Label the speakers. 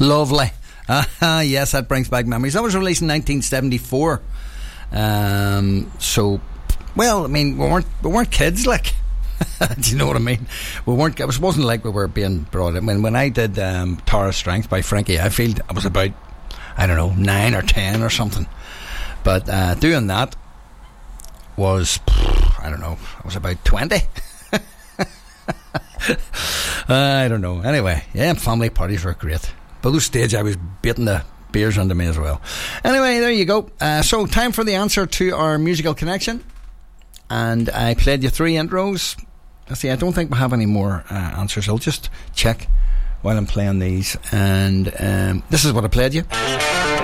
Speaker 1: Lovely. Yes, that brings back memories. That was released in 1974. So, well, I mean, we weren't kids, like. Do you know what I mean? We weren't. It wasn't like we were being brought in. When I did Tara Strength by Frankie Ifield, I was about, I don't know, 9 or 10 or something. But doing that was, I don't know, I was about 20. I don't know. Anyway, yeah, family parties were great. By those stage, I was baiting the beers under me as well. Anyway, there you go. So, time for the answer to our musical connection. And I played you 3 intros. See, I don't think we have any more answers. I'll just check while I'm playing these. And this is what I played you.